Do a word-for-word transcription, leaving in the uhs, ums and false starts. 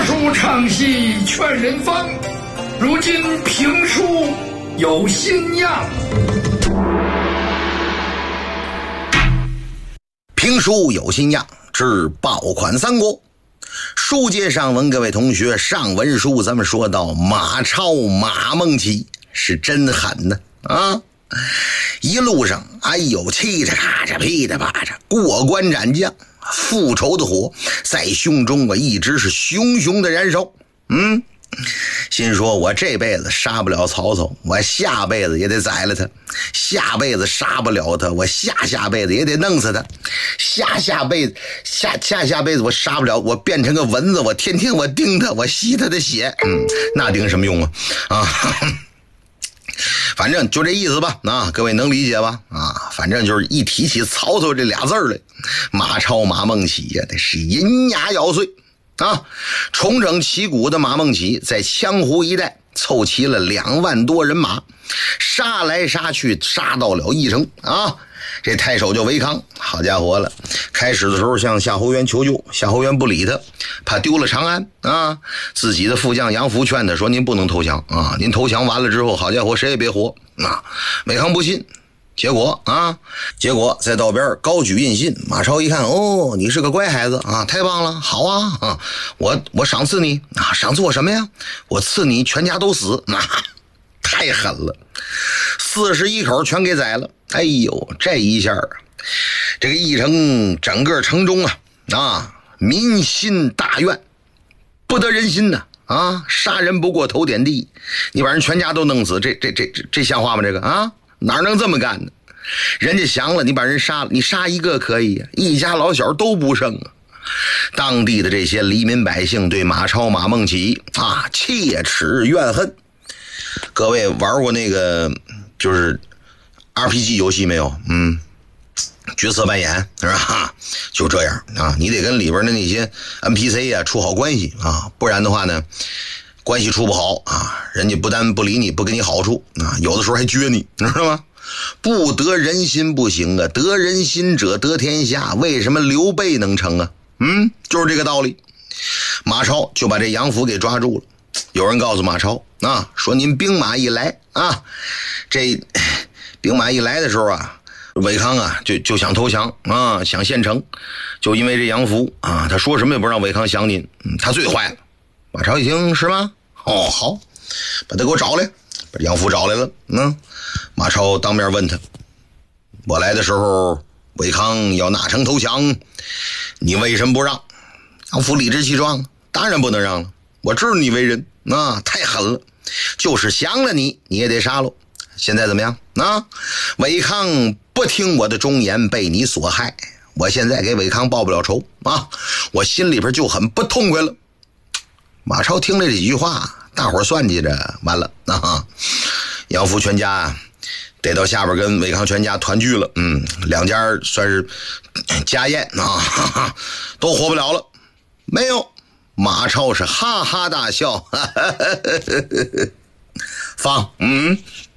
书唱戏劝人方，如今评书有新样。 评书有新样之爆款三国。书接上文，各位同学，上文书咱们说到马超马孟起是真狠呢啊！一路上哎呦嘁嚓咔嚓噼里啪嚓过关斩将，复仇的火在胸中啊一直是熊熊的燃烧。嗯，心说我这辈子杀不了曹操，我下辈子也得宰了他，下辈子杀不了他，我下下辈子也得弄死他，下下辈子下下下辈子我杀不了，我变成个蚊子，我天天我叮他，我吸他的血。嗯，那叮什么用啊啊反正就这意思吧啊，各位能理解吧啊？反正就是一提起曹操这俩字儿来，马超马孟起呀，那是银牙咬碎啊！重整旗鼓的马孟起在羌湖一带凑齐了两万多人马，杀来杀去，杀到了邺城啊！这太守叫韦康，好家伙了！开始的时候向夏侯渊求救，夏侯渊不理他，怕丢了长安啊！自己的副将杨福劝他说：“您不能投降啊！您投降完了之后，好家伙，谁也别活啊！”韦康不信。结果啊，结果在道边高举印信，马超一看，哦，你是个乖孩子啊，太棒了，好啊，啊我我赏赐你啊，赏赐我什么呀？我赐你全家都死，那、啊、太狠了，四十一口全给宰了。哎呦，这一下这个邺城整个城中啊啊，民心大怨，不得人心呐啊，啊！杀人不过头点地，你把人全家都弄死，这这这这这像话吗？这个啊？哪能这么干呢？人家降了，你把人杀了，你杀一个可以，一家老小都不剩啊！当地的这些黎民百姓对马超马孟起啊切齿怨恨。各位玩过那个就是 R P G 游戏没有？嗯，角色扮演是吧？就这样啊，你得跟里边的那些 N P C 啊处好关系啊，不然的话呢，关系处不好啊，人家不但不理你，不给你好处啊，有的时候还撅你，知道吗？不得人心不行啊，得人心者得天下。为什么刘备能成啊？嗯，就是这个道理。马超就把这杨福给抓住了。有人告诉马超啊，说您兵马一来啊，这兵马一来的时候啊，韦康啊就就想投降啊，想献城，就因为这杨福啊，他说什么也不让韦康降您，嗯，他最坏了。马超一听是吗？哦，好，把他给我找来，把杨福找来了。嗯，马超当面问他，我来的时候韦康要纳城投降，你为什么不让？杨福理直气壮，当然不能让了，我知道你为人啊，太狠了，就是降了你你也得杀喽。现在怎么样啊？韦康不听我的忠言，被你所害，我现在给韦康报不了仇啊，我心里边就很不痛快了。马超听了这几句话，大伙儿算计着，完了啊！杨福全家得到下边跟韦康全家团聚了，嗯，两家算是家宴啊，哈哈，都活不了了。没有，马超是哈哈大笑，哈哈哈哈哈放，嗯。